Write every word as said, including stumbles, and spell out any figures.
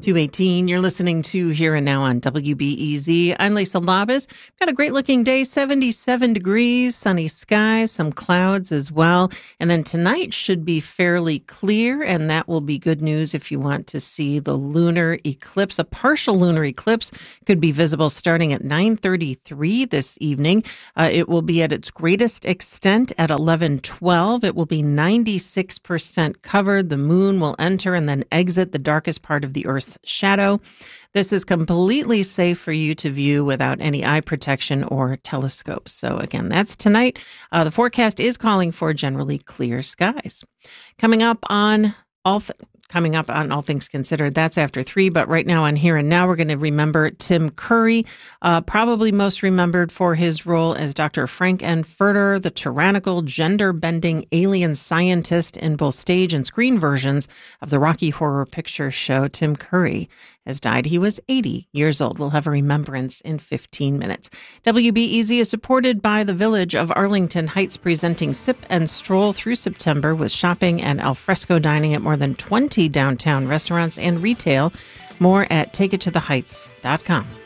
two eighteen, you're listening to Here and Now on W B E Z. I'm Lisa Labas. Got a great looking day, seventy-seven degrees, sunny skies, some clouds as well. And then tonight should be fairly clear, and that will be good news if you want to see the lunar eclipse. A partial lunar eclipse could be visible starting at nine thirty-three this evening. Uh, it will be at its greatest extent at eleven twelve. It will be ninety-six percent covered. The moon will enter and then exit the darkest part of the Earth's shadow. This is completely safe for you to view without any eye protection or telescopes. So again, that's tonight. Uh, the forecast is calling for generally clear skies. Coming up on all th- Coming up on All Things Considered, that's after three. But right now on Here and Now, we're going to remember Tim Curry, uh, probably most remembered for his role as Doctor Frank N. Furter, the tyrannical, gender-bending alien scientist in both stage and screen versions of the Rocky Horror Picture Show. Tim Curry has died. He was eighty years old. We'll have a remembrance in fifteen minutes. W B E Z is supported by the Village of Arlington Heights, presenting Sip and Stroll through September with shopping and alfresco dining at more than twenty downtown restaurants and retail. More at take it to the heights dot com.